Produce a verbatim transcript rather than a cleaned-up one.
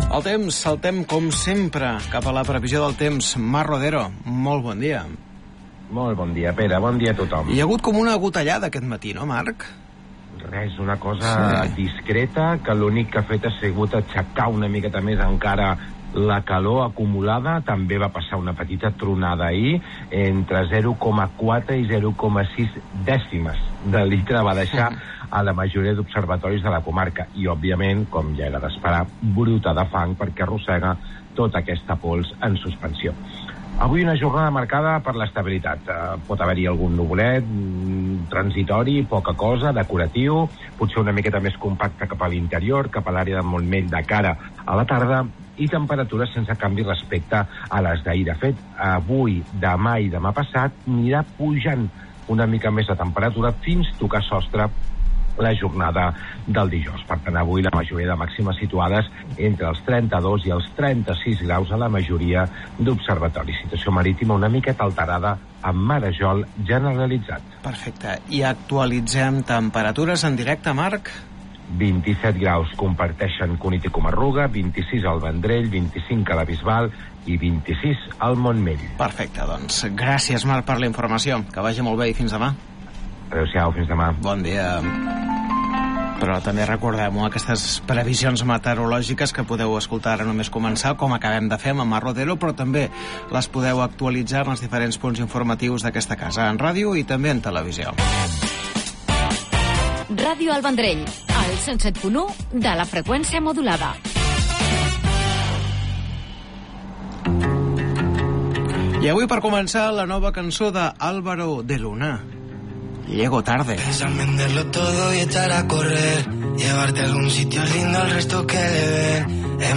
El temps, saltem com sempre cap a la previsió del temps. Mar Rodero, molt bon dia. Molt bon dia, Pere, bon dia a tothom. Hi ha hagut com una gotellada aquest matí, no, Marc? Res, una cosa sí. discreta, que l'únic que ha fet ha sigut aixecar una miqueta més encara la calor acumulada. També va passar una petita tronada ahir, entre zero coma quatre i zero coma sis dècimes de litre va deixar a la majoria d'observatoris de la comarca. I, òbviament, com ja era d'esperar, bruta de fang perquè arrossega tota aquesta pols en suspensió. Avui una jornada marcada per l'estabilitat. Uh, pot haver-hi algun nuvolet, mm, transitori, poca cosa, decoratiu, potser una miqueta més compacte cap a l'interior, cap a l'àrea de Montmell de cara a la tarda, i temperatures sense canvi respecte a les d'ahir. De fet, avui, demà i demà passat anirà pujant una mica més la temperatura fins tocar sostre la jornada del dijous. Per tant, avui la majoria de màximes situades entre els trenta-dos i els trenta-sis graus a la majoria d'observatoris. Situació marítima una miqueta alterada amb marejol generalitzat. Perfecte. I actualitzem temperatures en directe, Marc? vint-i-set graus comparteixen Cunit i Comarruga, vint-i-sis al Vendrell, vint-i-cinc a la Bisbal i vint-i-sis al Montmell. Perfecte, doncs gràcies, Marc, per la informació. Que vagi molt bé i fins demà. Adéu-siau, fins demà. Bon dia. Però també recordem aquestes previsions meteorològiques que podeu escoltar ara només començar, com acabem de fer amb Mar Rodero, però també les podeu actualitzar en els diferents punts informatius d'aquesta casa, en ràdio i també en televisió. Ràdio El Vendrell, al cent set punt u de la freqüència modulada. I avui, per començar, la nova cançó d'Álvaro de Luna. Llego tarde. Pensar en venderlo todo y echar a correr, llevarte a algún sitio lindo al resto que de ver.